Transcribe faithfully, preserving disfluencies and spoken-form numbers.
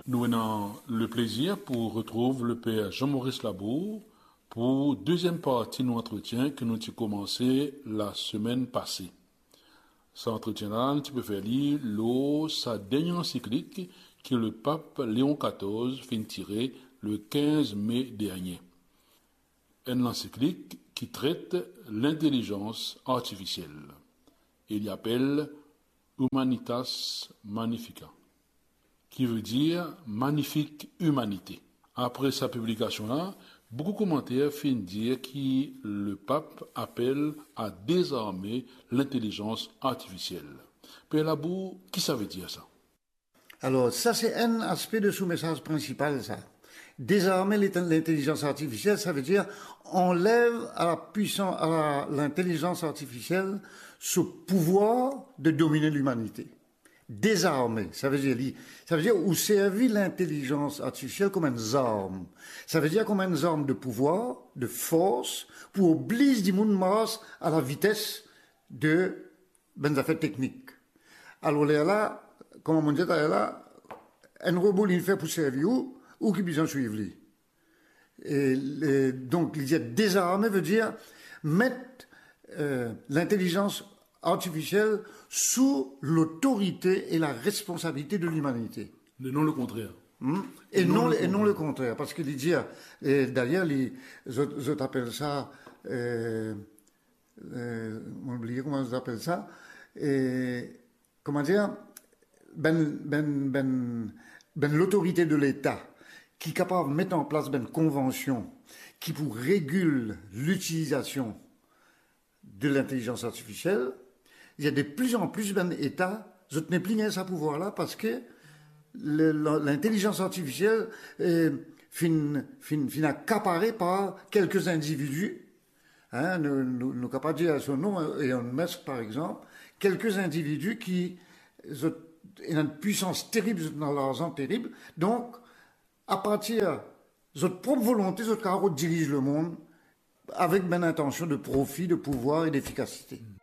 Nous avons le plaisir pour retrouver le père Jean-Maurice Labour pour deuxième partie de notre entretien que nous avons commencé la semaine passée. Cet entretien-là, tu peux faire lire l'eau, sa dernière encyclique que le pape Léon quatorze fin tiré le quinze mai dernier. Une encyclique qui traite l'intelligence artificielle. Il y appelle Humanitas Magnifica, qui veut dire magnifique humanité. Après sa publication-là, beaucoup de commentaires finissent dire que le pape appelle à désarmer l'intelligence artificielle. Père Labour, qui ça veut dire ça? Alors, ça c'est un aspect de sous-message principal, ça. Désarmer l'intelligence artificielle, ça veut dire enlève à la puissance, à l'intelligence artificielle ce pouvoir de dominer l'humanité. Désarmer, ça veut dire, ça veut dire ou servir l'intelligence artificielle comme une arme. Ça veut dire comme une arme de pouvoir, de force, pour obliger du monde masse à la vitesse de ben affaires techniques. Alors là, comme on dit là, un robot il fait pour servir où ou qui besoin de suivre lui. Et, et donc, il dit désarmer veut dire mettre euh, l'intelligence artificielle sous l'autorité et la responsabilité de l'humanité. Et non le contraire. Hum? Et, et, non, non le, et non le contraire. Parce qu'il dit, et d'ailleurs, les, je, je t'appelle ça, euh, euh, on oublie comment je t'appelle ça, et, comment dire, ben, ben, ben, ben l'autorité de l'État, qui est capable de mettre en place une convention qui pour régule l'utilisation de l'intelligence artificielle, il y a de plus en plus d'États qui ne plus rien à ce pouvoir-là parce que le, l'intelligence artificielle est fin, fin, fin accaparée par quelques individus. Hein, nous, nous, nous capables de dire à son nom, Elon Musk par exemple, quelques individus qui ont une puissance terrible, dans l'argent terrible. Donc, à partir de votre propre volonté, votre carreau dirige le monde avec une intention de profit, de pouvoir et d'efficacité.